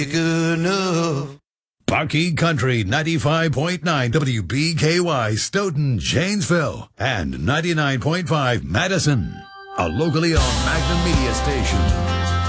good enough. Bucky Country 95.9 WBKY Stoughton, Janesville, and 99.5 Madison. A locally owned Magnum Media station.